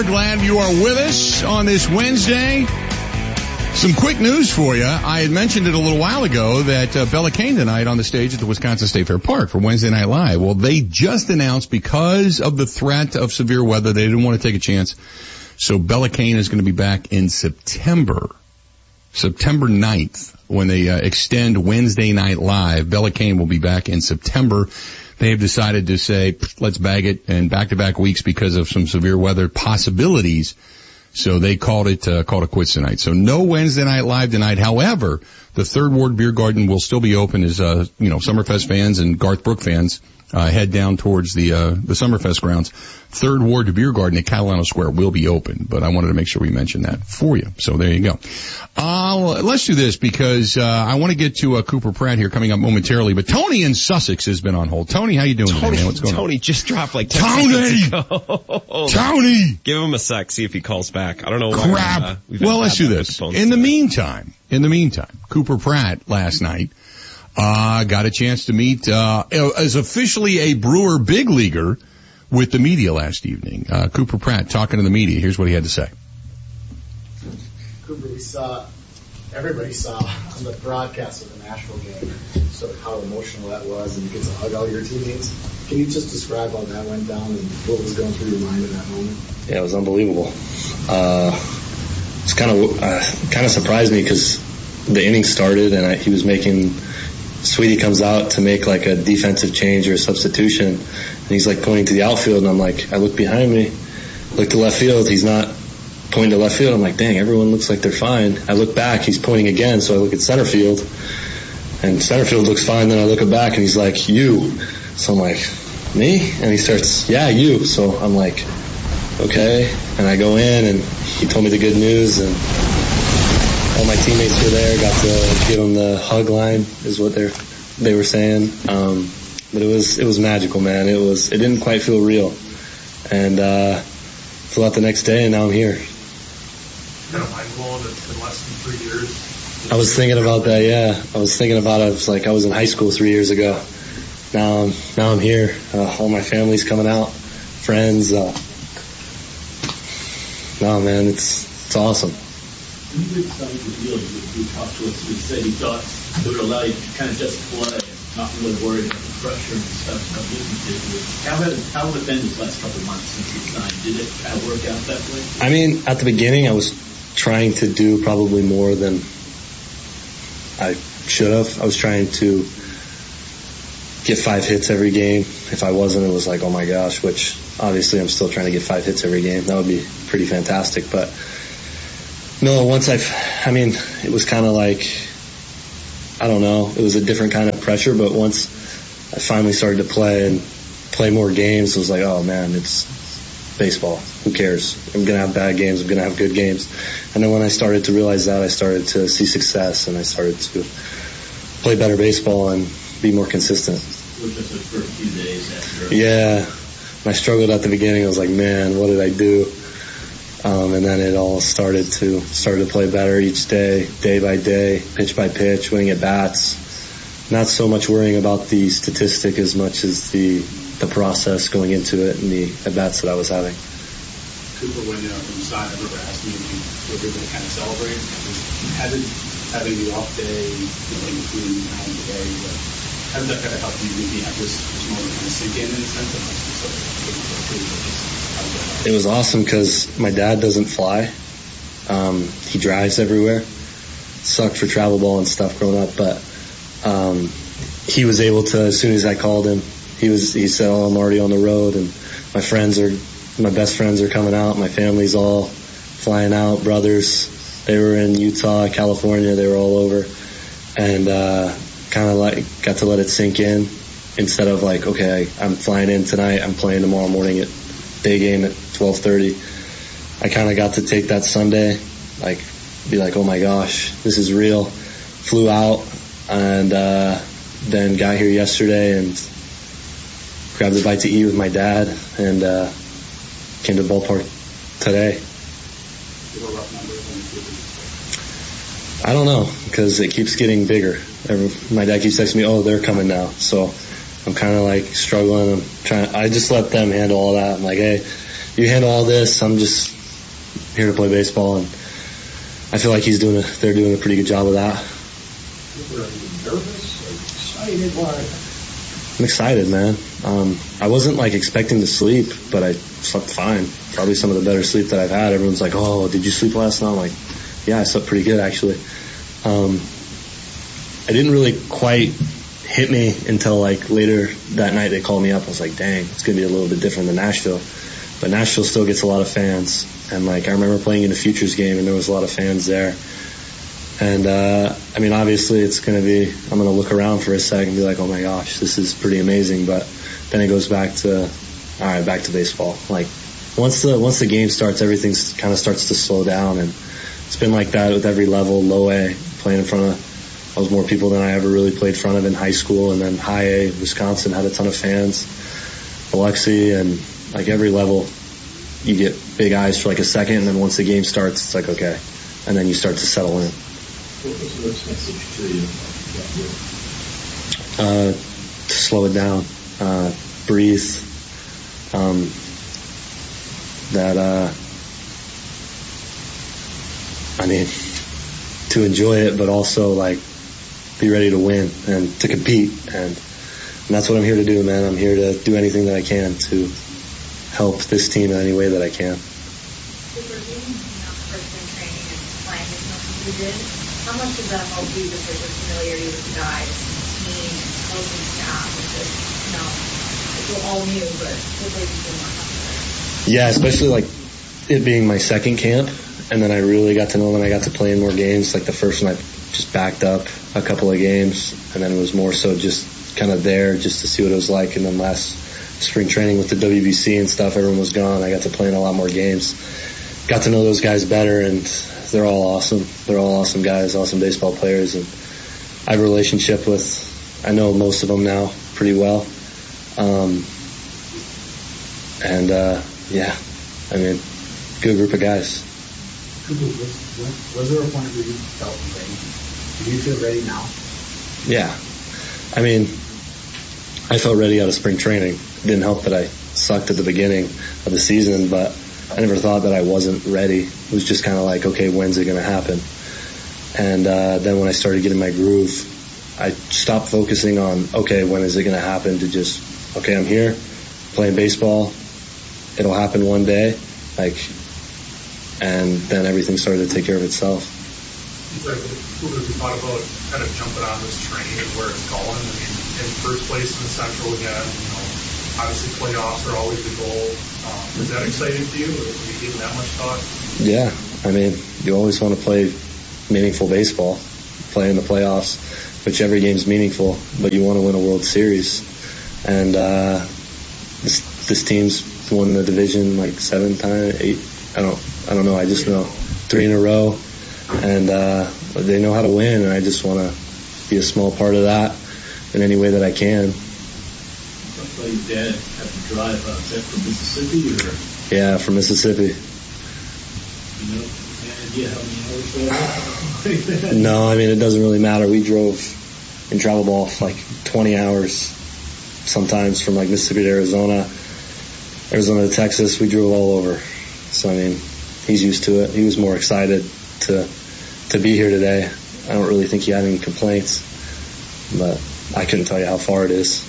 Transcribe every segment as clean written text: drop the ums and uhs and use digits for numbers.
Glad you are with us on this Wednesday. Some quick news for you. I had mentioned it a little while ago that Bella Kane tonight on the stage at the Wisconsin State Fair Park for Wednesday Night Live. Well, they just announced because of the threat of severe weather, they didn't want to take a chance. So Bella Kane is going to be back in September 9th, when they extend Wednesday Night Live. Bella Kane will be back in September. They have decided to say, let's bag it in back-to-back weeks because of some severe weather possibilities. So they called it quits tonight. So no Wednesday Night Live tonight. However, the Third Ward Beer Garden will still be open as, Summerfest fans and Garth Brooks fans head down towards the Summerfest grounds. Third Ward Beer Garden at Catalano Square will be open, but I wanted to make sure we mentioned that for you. So there you go. Let's do this because I want to get to Cooper Pratt here coming up momentarily, but Tony in Sussex has been on hold. Tony, how you doing today, man? What's going on? Tony just dropped like 10 seconds ago. Tony! Give him a sec, see if he calls back. I don't know why. Crap! Well, let's do this. In the meantime, Cooper Pratt last night got a chance to meet as officially a Brewer big leaguer with the media last evening. Cooper Pratt talking to the media. Here's what he had to say. Cooper, everybody saw on the broadcast of the Nashville game sort of how emotional that was, and you get to hug all your teammates. Can you just describe how that went down and what was going through your mind in that moment? Yeah, it was unbelievable. It's kind of surprised me because the inning started and he was making. Sweetie comes out to make like a defensive change or a substitution, and he's like pointing to the outfield, and I'm like, I look behind me, look to left field, he's not pointing to left field. I'm like, dang, everyone looks like they're fine. I look back, he's pointing again, so I look at center field, and center field looks fine. Then I look back, and he's like, you. So I'm like, me? And he starts, yeah, you. So I'm like, okay. And I go in, and he told me the good news, and all my teammates were there, got to give them the hug line, is what they were saying. But it was magical, man. It didn't quite feel real. And flew out the next day, and now I'm here. Kind of mind-blowing in less than 3 years. I was thinking about that, yeah. I was I was in high school 3 years ago. Now I'm here. All my family's coming out, friends. No, man, it's awesome. When you decided to deal, you talked to us, you said you thought it would allow you to kind of just play, not really worried about the pressure and stuff how business is. How have it been these last couple of months since you signed? Did it kind of work out that way? I mean, at the beginning, I was trying to do probably more than I should have. I was trying to get 5 hits every game. If I wasn't, it was like, oh my gosh, which obviously I'm still trying to get 5 hits every game. That would be pretty fantastic, but no, it was kind of like, I don't know, it was a different kind of pressure, but once I finally started to play more games, it was like, oh man, it's baseball. Who cares? I'm going to have bad games. I'm going to have good games. And then when I started to realize that, I started to see success, and I started to play better baseball and be more consistent. Which was the first few days after. Yeah. And I struggled at the beginning. I was like, man, what did I do? And then it all started to play better each day by day, pitch by pitch, winning at bats. Not so much worrying about the statistic as much as the process going into it and the at bats that I was having. Cooper, when you signed, I remember asking you if you were able to kind of celebrate. Having the off day, in between now and today, how did that kind of help you maybe have this moment kind of sink in a sense of It was awesome because my dad doesn't fly. He drives everywhere. Sucked for travel ball and stuff growing up, but he was able to, as soon as I called him, he said, oh, I'm already on the road, and my best friends are coming out. My family's all flying out, brothers. They were in Utah, California. They were all over, and kind of like got to let it sink in instead of like, okay, I'm flying in tonight. I'm playing tomorrow morning at day game at 12:30. I kind of got to take that Sunday, be like, oh my gosh, this is real. Flew out and then got here yesterday and grabbed a bite to eat with my dad and came to the ballpark today. I don't know, because it keeps getting bigger. My dad keeps texting me, oh, they're coming now. So I'm kind of like struggling. I just let them handle all that. I'm like, hey, you handle all this. I'm just here to play baseball, and I feel like they're doing a pretty good job of that. Were you nervous or excited? Why? I'm excited, man. I wasn't like expecting to sleep, but I slept fine. Probably some of the better sleep that I've had. Everyone's like, "Oh, did you sleep last night?" I'm like, "Yeah, I slept pretty good actually." I didn't really quite hit me until like later that night. They called me up. I was like, "Dang, it's gonna be a little bit different than Nashville." But Nashville still gets a lot of fans, and like I remember playing in a Futures game, and there was a lot of fans there. And I mean, obviously, I'm gonna look around for a second and be like, "Oh my gosh, this is pretty amazing." But then it goes back to, all right, back to baseball. Like once the game starts, everything kind of starts to slow down, and it's been like that with every level. Low A, playing in front of. I was more people than I ever really played in front of in high school, and then high A, Wisconsin had a ton of fans. Biloxi, and like every level, you get big eyes for like a second, and then once the game starts, it's like okay, and then you start to settle in. What was Rick's message to you? To slow it down, breathe. I mean, to enjoy it, but also like be ready to win and to compete, and that's what I'm here to do, man. I'm here to do anything that I can to help this team in any way that I can. How much does that help you because of familiarity with the guys, team, coaching staff, it's all new, but hopefully you feel more comfortable? Yeah, especially like it being my second camp, and then I really got to know them. I got to play in more games. Like the first one, I just backed up a couple of games, and then it was more so just kind of there just to see what it was like. And then last spring training with the WBC and stuff, everyone was gone. I got to play in a lot more games. Got to know those guys better, and they're all awesome. They're all awesome guys, awesome baseball players, and I have a relationship with, I know most of them now pretty well. Yeah, I mean, good group of guys. Was there a point where you felt ready? Do you feel ready now? Yeah. I mean, I felt ready out of spring training. It didn't help that I sucked at the beginning of the season, but I never thought that I wasn't ready. It was just kind of like, okay, when's it going to happen? And then when I started getting my groove, I stopped focusing on, okay, when is it going to happen, to just, okay, I'm here playing baseball. It'll happen one day. And then everything started to take care of itself. What have you thought about kind of jumping on this train and where it's going? I mean, in first place in the Central again, obviously playoffs are always the goal. Is that exciting to you? Have you given that much thought? Yeah. I mean, you always want to play meaningful baseball, play in the playoffs, which every game's meaningful, but you want to win a World Series. And this team's won the division like 7 times, 8. I don't know. I just know 3 in a row, and they know how to win, and I just want to be a small part of that in any way that I can. Well, your dad had to drive is that from Mississippi or? Yeah, from Mississippi. Any idea how many hours? No, I mean, it doesn't really matter. We drove in travel ball like 20 hours sometimes from like Mississippi to Arizona to Texas. We drove all over. So, I mean, he's used to it. He was more excited to be here today. I don't really think he had any complaints, but I couldn't tell you how far it is.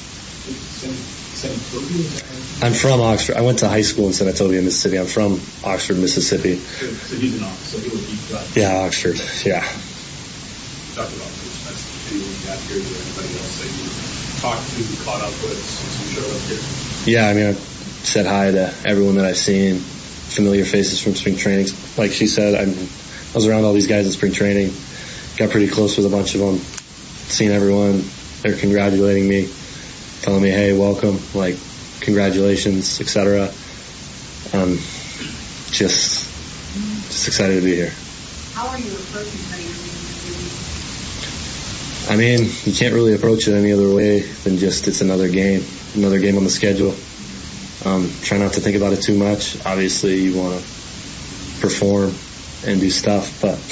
I'm from Oxford. I went to high school in Senatobia, Mississippi. I'm from Oxford, Mississippi. So he's in Oxford. So he would be driving. Yeah, Oxford. Yeah. Talked about this when you got here. Is there anybody else that you talked to, caught up with since you showed up here? Yeah, I mean, I said hi to everyone that I've seen, familiar faces from spring training. Like she said, I was around all these guys in spring training, got pretty close with a bunch of them, seen everyone. They're congratulating me, telling me, hey, welcome, like, congratulations, etc. Just excited to be here. How are you approaching training? I mean, you can't really approach it any other way than just it's another game on the schedule. Try not to think about it too much. Obviously, you want to perform and do stuff, but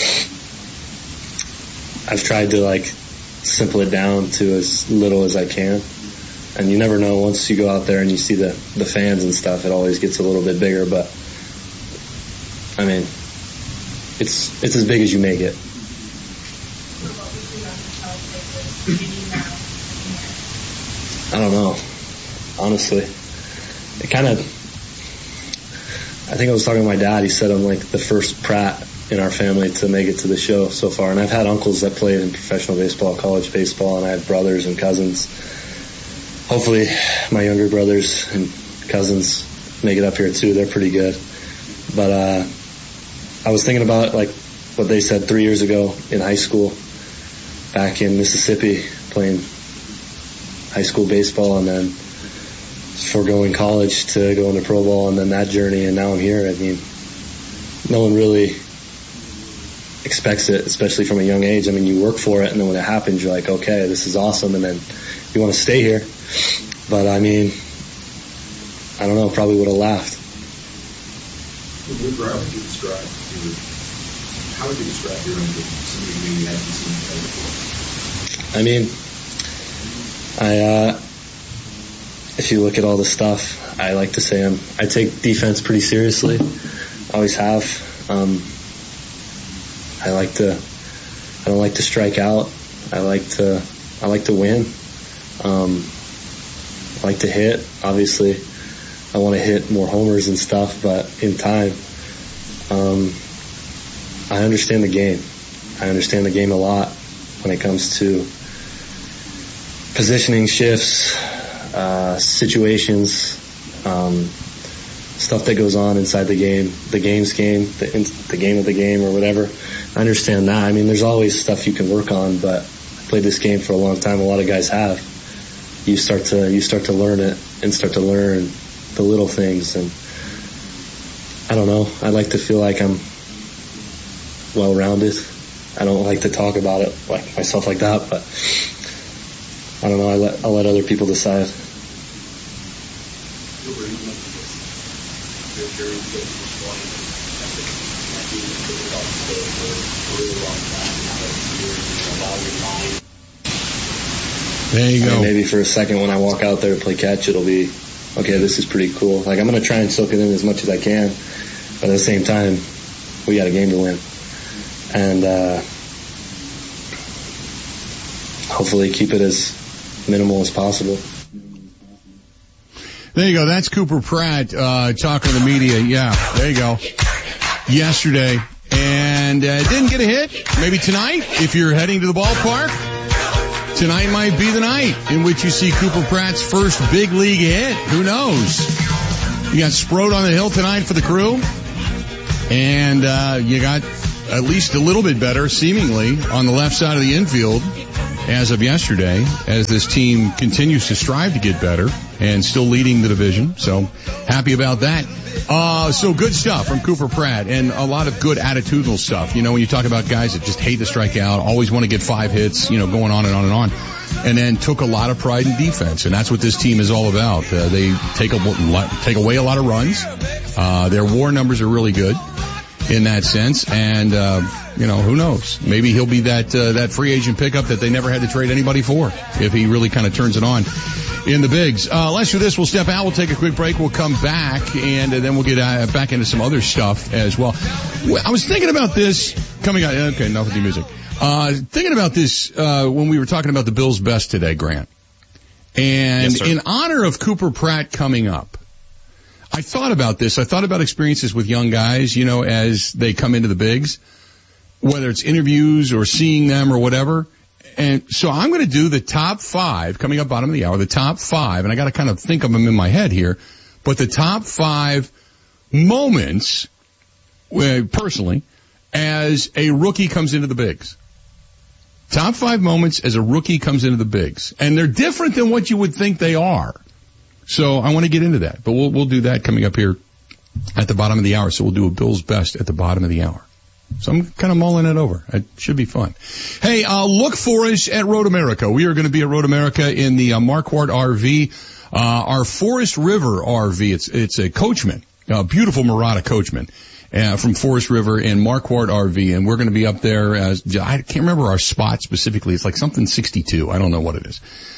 I've tried to like simple it down to as little as I can, And you never know, once you go out there and you see the fans and stuff, it always gets a little bit bigger. But, I mean, it's as big as you make it. I don't know, honestly. It kind of, I think I was talking to my dad. He said I'm like the first Pratt in our family to make it to the show so far. And I've had uncles that played in professional baseball, college baseball, and I have brothers and cousins. Hopefully my younger brothers and cousins make it up here too. They're pretty good. But I was thinking about like what they said 3 years ago in high school back in Mississippi, playing high school baseball and then foregoing college to go into pro ball and then that journey, and now I'm here. I mean, no one really expects it, especially from a young age. I mean, you work for it, and then when it happens, you're like, okay, this is awesome, and then you want to stay here. But I mean, I don't know, probably would have laughed. How would you describe your own game? Somebody maybe hasn't seen play before. I mean, if you look at all the stuff, I like to say I take defense pretty seriously. Always have. I don't like to strike out. I like to win. I like to hit. Obviously, I want to hit more homers and stuff, but in time, I understand the game. I understand the game a lot when it comes to positioning shifts, situations, stuff that goes on inside the game, the game of the game or whatever. I understand that. I mean, there's always stuff you can work on, but I played this game for a long time. A lot of guys have. You start to learn it and start to learn the little things. And I don't know. I like to feel like I'm well-rounded. I don't like to talk about it like myself like that, but I don't know. I'll let other people decide. There you go. I mean, maybe for a second when I walk out there to play catch, it'll be, okay, this is pretty cool. Like, I'm going to try and soak it in as much as I can, but at the same time, we got a game to win. And hopefully keep it as minimal as possible. There you go. That's Cooper Pratt talking to the media. Yeah, there you go. Yesterday. And didn't get a hit. Maybe tonight, if you're heading to the ballpark. Tonight might be the night in which you see Cooper Pratt's first big league hit. Who knows? You got Sproat on the hill tonight for the Crew. And you got at least a little bit better, seemingly, on the left side of the infield as of yesterday, as this team continues to strive to get better and still leading the division. So happy about that. So good stuff from Cooper Pratt and a lot of good attitudinal stuff. You know, when you talk about guys that just hate to strike out, always want to get 5 hits, you know, going on and on and on, and then took a lot of pride in defense. And that's what this team is all about. They take away a lot of runs. Their WAR numbers are really good in that sense. And, you know, who knows? Maybe he'll be that free agent pickup that they never had to trade anybody for if he really kind of turns it on in the bigs. Let's do this. We'll step out. We'll take a quick break. We'll come back, and then we'll get back into some other stuff as well. I was thinking about this coming out. Okay, enough with the music. Thinking about this when we were talking about the Bills' best today, Grant. And yes, in honor of Cooper Pratt coming up, I thought about this. I thought about experiences with young guys, you know, as they come into the bigs, whether it's interviews or seeing them or whatever. And so I'm going to do the top 5 coming up bottom of the hour, the top 5, and I got to kind of think of them in my head here, but the top 5 moments, personally, as a rookie comes into the bigs. Top 5 moments as a rookie comes into the bigs. And they're different than what you would think they are. So I want to get into that, but we'll do that coming up here at the bottom of the hour. So we'll do a Bills best at the bottom of the hour. So I'm kind of mulling it over. It should be fun. Hey, look for us at Road America. We are going to be at Road America in the Marquardt RV, our Forest River RV. It's a Coachman, a beautiful Murata Coachman from Forest River in Marquardt RV, and we're going to be up there as I can't remember our spot specifically. It's like something 62. I don't know what it is.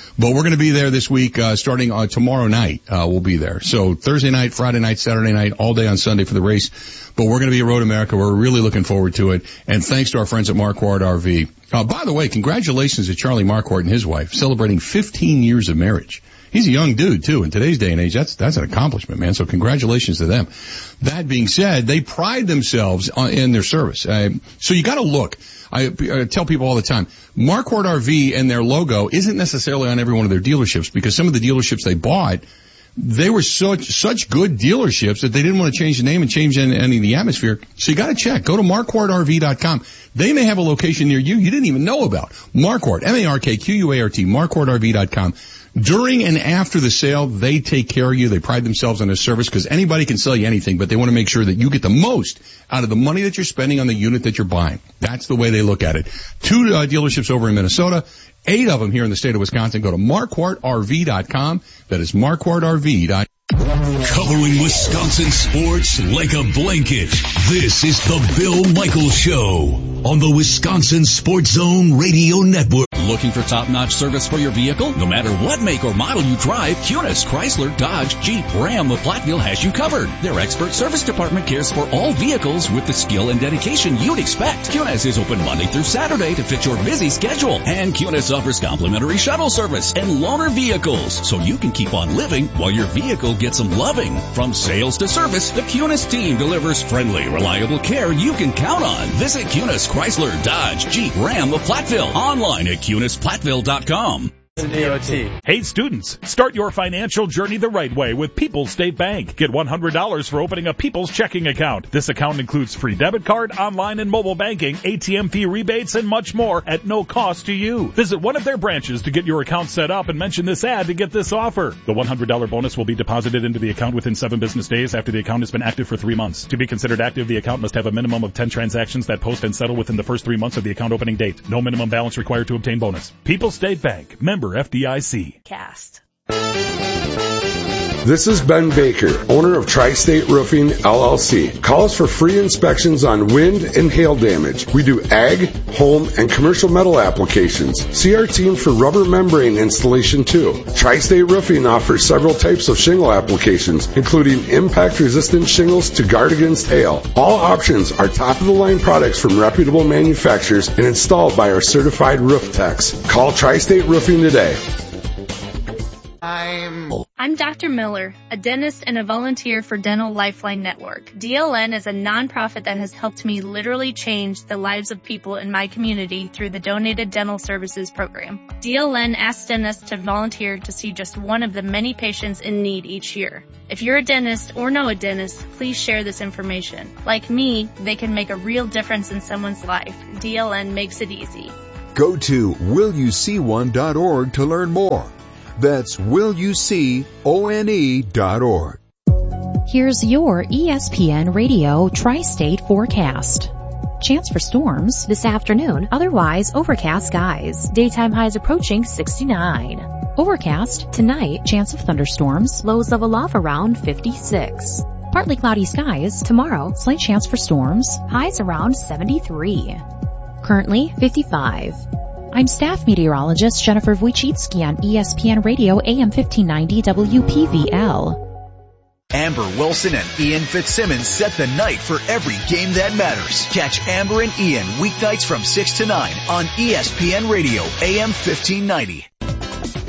But we're going to be there this week, starting tomorrow night. We'll be there. So Thursday night, Friday night, Saturday night, all day on Sunday for the race. But we're going to be at Road America. We're really looking forward to it. And thanks to our friends at Marquardt RV. By the way, congratulations to Charlie Marquardt and his wife, celebrating 15 years of marriage. He's a young dude too. In today's day and age, that's an accomplishment, man. So congratulations to them. That being said, they pride themselves in their service. So you got to look. I tell people all the time, Marquardt RV and their logo isn't necessarily on every one of their dealerships, because some of the dealerships they bought, they were such good dealerships that they didn't want to change the name and change any of the atmosphere. So you got to check. Go to marquardtrv.com. They may have a location near you didn't even know about. Marquardt, M-A-R-K-Q-U-A-R-T, marquardtrv.com. During and after the sale, they take care of you. They pride themselves on their service, because anybody can sell you anything, but they want to make sure that you get the most out of the money that you're spending on the unit that you're buying. That's the way they look at it. 2 dealerships over in Minnesota, 8 of them here in the state of Wisconsin. Go to marquardtrv.com. That is marquardtrv.com. Covering Wisconsin sports like a blanket. This is the Bill Michaels Show on the Wisconsin Sports Zone Radio Network. Looking for top-notch service for your vehicle? No matter what make or model you drive, Cunis, Chrysler, Dodge, Jeep, Ram of Platteville has you covered. Their expert service department cares for all vehicles with the skill and dedication you'd expect. Cunis is open Monday through Saturday to fit your busy schedule. And Cunis offers complimentary shuttle service and loaner vehicles, so you can keep on living while your vehicle gets some loving. From sales to service, the Cunis team delivers friendly, reliable care you can count on. Visit Cunis, Chrysler, Dodge, Jeep, Ram of Platteville. Online at CunisPlatteville.com. Hey students, start your financial journey the right way with People's State Bank. Get $100 for opening a People's checking account. This account includes free debit card, online and mobile banking, ATM fee rebates, and much more at no cost to you. Visit one of their branches to get your account set up and mention this ad to get this offer. The $100 bonus will be deposited into the account within 7 business days after the account has been active for 3 months. To be considered active, the account must have a minimum of 10 transactions that post and settle within the first 3 months of the account opening date. No minimum balance required to obtain bonus. People's State Bank. Member FDIC. Cast. This is Ben Baker, owner of Tri-State Roofing, LLC. Call us for free inspections on wind and hail damage. We do ag, home, and commercial metal applications. See our team for rubber membrane installation too. Tri-State Roofing offers several types of shingle applications, including impact-resistant shingles to guard against hail. All options are top-of-the-line products from reputable manufacturers and installed by our certified roof techs. Call Tri-State Roofing today. I'm Dr. Miller, a dentist and a volunteer for Dental Lifeline Network. DLN is a nonprofit that has helped me literally change the lives of people in my community through the Donated Dental Services program. DLN asks dentists to volunteer to see just one of the many patients in need each year. If you're a dentist or know a dentist, please share this information. Like me, they can make a real difference in someone's life. DLN makes it easy. Go to willyouseeone.org to learn more. That's willyouseeone.org. Here's your ESPN Radio Tri-State forecast. Chance for storms this afternoon, otherwise overcast skies. Daytime highs approaching 69. Overcast tonight, chance of thunderstorms, lows level off around 56. Partly cloudy skies tomorrow, slight chance for storms, highs around 73. Currently 55. I'm staff meteorologist Jennifer Wojcicki on ESPN Radio AM 1590 WPVL. Amber Wilson and Ian Fitzsimmons set the night for every game that matters. Catch Amber and Ian weeknights from 6 to 9 on ESPN Radio AM 1590.